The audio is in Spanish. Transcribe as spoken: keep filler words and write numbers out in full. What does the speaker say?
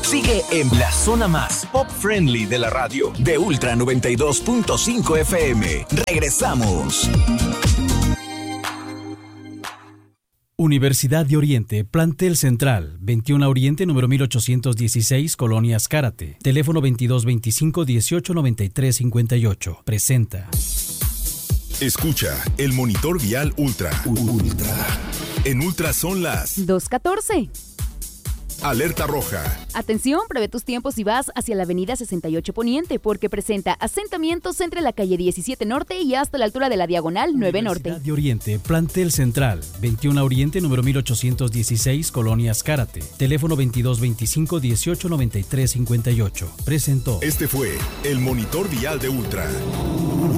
Sigue en la zona más pop friendly de la radio de Ultra noventa y dos punto cinco F M. Regresamos. Universidad de Oriente, Plantel Central, veintiuno Oriente, número mil ochocientos dieciséis, Colonia Azcárate. Teléfono veintidós veinticinco dieciocho noventa y tres cincuenta y ocho. Presenta. Escucha el monitor vial Ultra. Ultra. En Ultra son las dos catorce. Alerta roja. Atención, prevé tus tiempos si vas hacia la avenida sesenta y ocho Poniente, porque presenta asentamientos entre la calle diecisiete Norte y hasta la altura de la Diagonal nueve Norte. Universidad de Oriente, Plantel Central, veintiuno Oriente, número mil ochocientos dieciséis, Colonia Azcárate. Teléfono veintidós veinticinco dieciocho noventa y tres cincuenta y ocho. Presentó. Este fue el monitor vial de Ultra.